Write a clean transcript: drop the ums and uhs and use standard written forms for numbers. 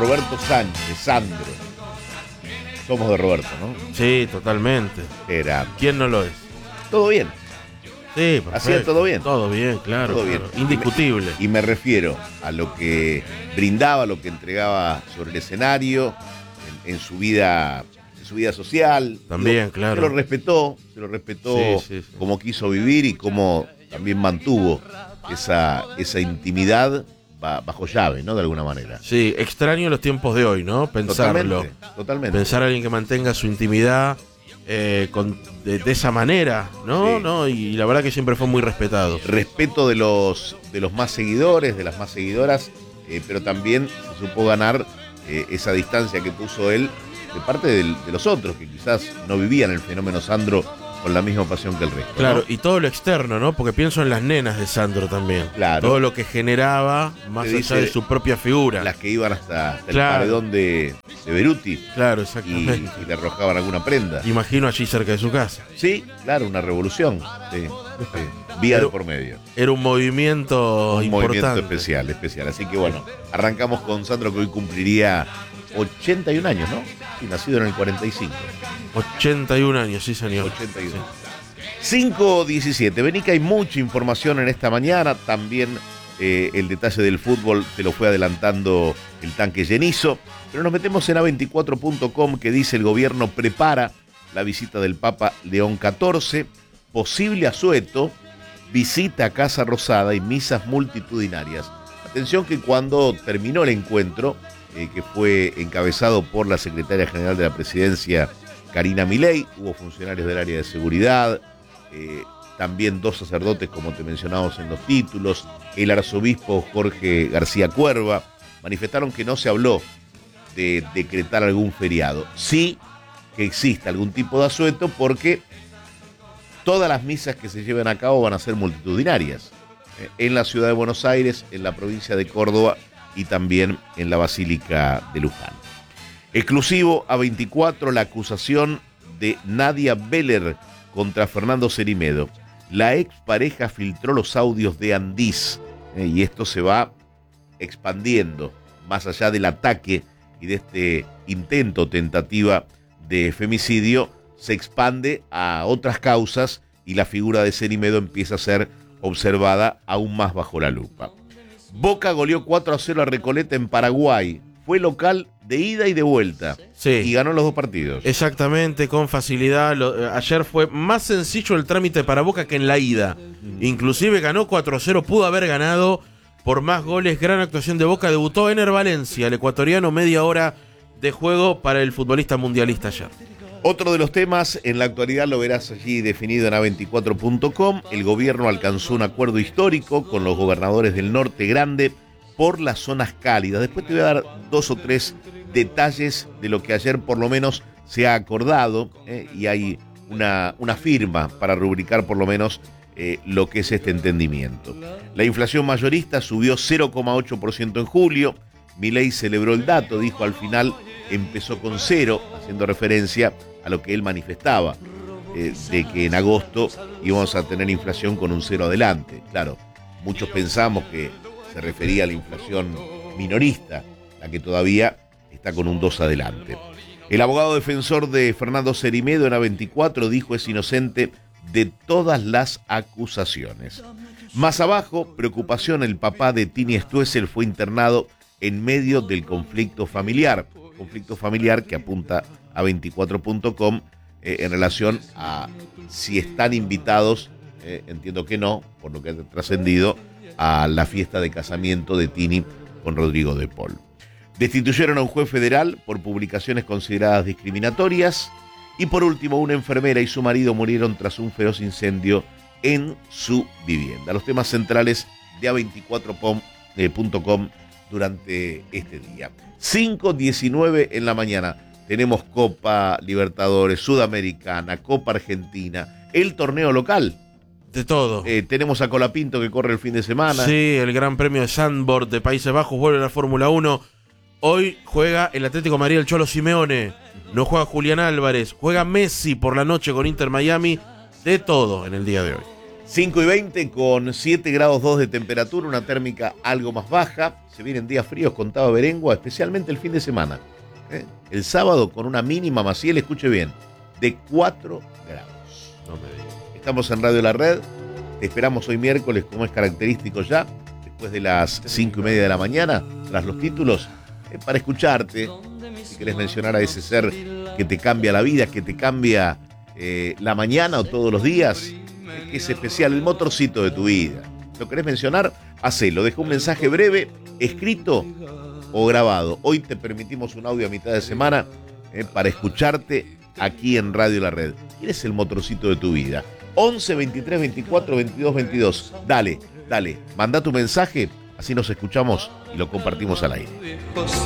Roberto Sánchez, Sandro. Somos de Roberto, ¿no? Sí, totalmente. Era. ¿Quién no lo es? Todo bien. Sí, perfecto. Hacía todo bien. Todo bien, claro. Todo bien. Claro. Indiscutible. Y me refiero a lo que brindaba, lo que entregaba sobre el escenario, en su vida social. También, claro. Se lo respetó Sí. como quiso vivir y cómo también mantuvo esa intimidad bajo llave, ¿no? De alguna manera. Sí, extraño los tiempos de hoy, ¿no? Pensarlo. Totalmente. Pensar a alguien que mantenga su intimidad de esa manera, ¿no? Sí. ¿No? Y la verdad que siempre fue muy respetado. Respeto de los más seguidores, de las más seguidoras, pero también se supo ganar esa distancia que puso él de parte de los otros, que quizás no vivían el fenómeno Sandro con la misma pasión que el resto. Claro, ¿no? y todo lo externo, ¿no? Porque pienso en las nenas de Sandro también. Claro. Todo lo que generaba, más allá de su propia figura. Las que iban hasta el Claro. paredón de Beruti Claro, y exactamente. le arrojaban alguna prenda. Imagino allí cerca de su casa. Sí, claro, una revolución. Sí. Vía de por medio. Era un movimiento Un importante. movimiento especial. Así que bueno, arrancamos con Sandro, que hoy cumpliría 81 años, ¿no? Sí, nacido en el 45. 81 años, sí, señor. 81. Sí. 5:17. Vení que hay mucha información en esta mañana. También el detalle del fútbol te lo fue adelantando el tanque llenizo. Pero nos metemos en A24.com, que dice: el gobierno prepara la visita del Papa León XIV, posible asueto, visita a Casa Rosada y misas multitudinarias. Atención que cuando terminó el encuentro, que fue encabezado por la secretaria general de la presidencia, Karina Milei, hubo funcionarios del área de seguridad, también 2 sacerdotes, como te mencionamos en los títulos, el arzobispo Jorge García Cuerva, manifestaron que no se habló de decretar algún feriado. Sí que existe algún tipo de asueto, porque todas las misas que se lleven a cabo van a ser multitudinarias, en la ciudad de Buenos Aires, en la provincia de Córdoba y también en la Basílica de Luján. Exclusivo A24, la acusación de Nadia Beller contra Fernando Cerimedo. La expareja filtró los audios de Andís, y esto se va expandiendo más allá del ataque y de este tentativa de femicidio, se expande a otras causas y la figura de Cerimedo empieza a ser observada aún más bajo la lupa. Boca goleó 4-0 a Recoleta en Paraguay. Fue local de ida y de vuelta. Sí. Y ganó los 2 partidos. Exactamente, con facilidad. Ayer fue más sencillo el trámite para Boca que en la ida. Inclusive ganó 4-0, pudo haber ganado por más goles. Gran actuación de Boca. Debutó Ener Valencia, el ecuatoriano, media hora de juego para el futbolista mundialista ayer. Otro de los temas, en la actualidad lo verás allí definido en A24.com. El gobierno alcanzó un acuerdo histórico con los gobernadores del Norte Grande por las zonas cálidas. Después te voy a dar 2 o 3 detalles de lo que ayer por lo menos se ha acordado, y hay una firma para rubricar por lo menos lo que es este entendimiento. La inflación mayorista subió 0,8% en julio. Milei celebró el dato, dijo al final empezó con 0, haciendo referencia a lo que él manifestaba, de que en agosto íbamos a tener inflación con un 0 adelante. Claro, muchos pensamos que se refería a la inflación minorista, la que todavía está con un 2 adelante. El abogado defensor de Fernando Cerimedo en A24 dijo es inocente de todas las acusaciones. Más abajo, preocupación, el papá de Tini Stoessel fue internado en medio del conflicto familiar que apunta a 24.com en relación a si están invitados, entiendo que no, por lo que ha trascendido, a la fiesta de casamiento de Tini con Rodrigo de Paul. Destituyeron a un juez federal por publicaciones consideradas discriminatorias. Y por último, una enfermera y su marido murieron tras un feroz incendio en su vivienda. Los temas centrales de A24.com durante este día. 5:19 en la mañana. Tenemos Copa Libertadores, Sudamericana, Copa Argentina, el torneo local. De todo. Tenemos a Colapinto que corre el fin de semana. Sí, el Gran Premio de Zandvoort de Países Bajos vuelve a la Fórmula 1. Hoy juega el Atlético María el Cholo Simeone. No juega Julián Álvarez. Juega Messi por la noche con Inter Miami. De todo en el día de hoy. 5:20 con 7 grados 2 de temperatura, una térmica algo más baja. Se vienen días fríos, contaba Berengua, especialmente el fin de semana. El sábado con una mínima, Maciel, escuche bien, de 4 grados. No me digas. Estamos en Radio La Red, te esperamos hoy miércoles, como es característico ya, después de las 5:30 de la mañana, tras los títulos, para escucharte. Si querés mencionar a ese ser que te cambia la vida, que te cambia la mañana o todos los días, que es especial, el motorcito de tu vida. ¿Lo querés mencionar? Hacelo, deja un mensaje breve, escrito o grabado. Hoy te permitimos un audio a mitad de semana para escucharte aquí en Radio La Red. ¿Quién es el motorcito de tu vida? 11 23 24 22 22. Dale, manda tu mensaje, así nos escuchamos y lo compartimos al aire.